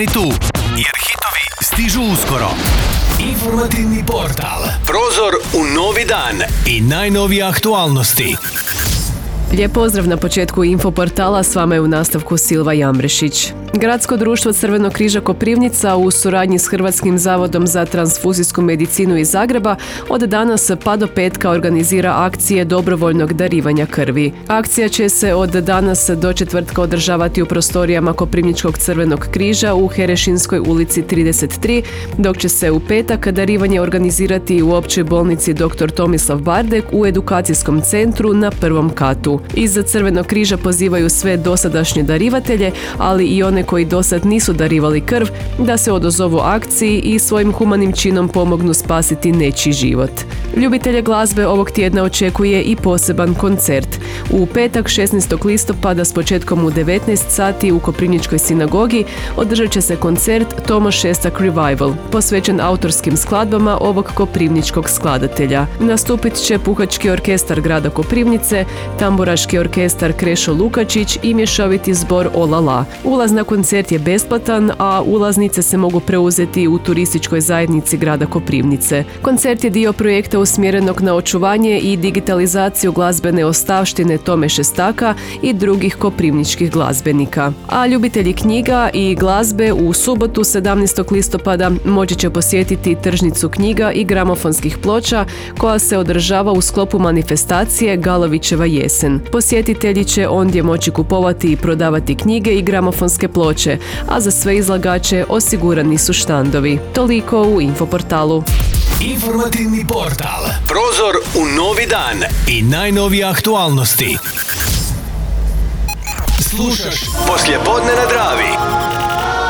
tu, jer hitovi stižu uskoro. Informativni portal. Prozor u novi dan i najnovije aktualnosti. Lijep pozdrav na početku Infoportala, s vama je u nastavku Silva Jamrešić. Gradsko društvo Crvenog križa Koprivnica u suradnji s Hrvatskim zavodom za transfuzijsku medicinu iz Zagreba od danas pa do petka organizira akcije dobrovoljnog darivanja krvi. Akcija će se od danas do četvrtka održavati u prostorijama Koprivničkog Crvenog križa u Herešinskoj ulici 33, dok će se u petak darivanje organizirati u općoj bolnici dr. Tomislav Bardek u edukacijskom centru na prvom katu. Iz Crvenog križa pozivaju sve dosadašnje darivatelje, ali i one koji dosad nisu darivali krv, da se odozovu akciji i svojim humanim činom pomognu spasiti nečiji život. Ljubitelje glazbe ovog tjedna očekuje i poseban koncert. U petak 16. listopada s početkom u 19 sati u Koprivničkoj sinagogi održat će se koncert Tomaš Šestak Revival, posvećen autorskim skladbama ovog koprivničkog skladatelja. Nastupit će Puhački orkestar grada Koprivnice, Tamburaški orkestar Krešo Lukačić i mješoviti zbor Olala. Ulaz na koncert je besplatan, a ulaznice se mogu preuzeti u turističkoj zajednici grada Koprivnice. Koncert je dio projekta usmjerenog na očuvanje i digitalizaciju glazbene ostavštine Tome Šestaka i drugih koprivničkih glazbenika. A ljubitelji knjiga i glazbe u subotu 17. listopada moći će posjetiti tržnicu knjiga i gramofonskih ploča koja se održava u sklopu manifestacije Galovićeva jesen. Posjetitelji će ondje moći kupovati i prodavati knjige i gramofonske ploče, a za sve izlagače osigurani su štandovi. Toliko u Infoportalu. Informativni portal. Prozor u novi dan i najnovije aktualnosti. Slušaš Poslijepodne na Dravi.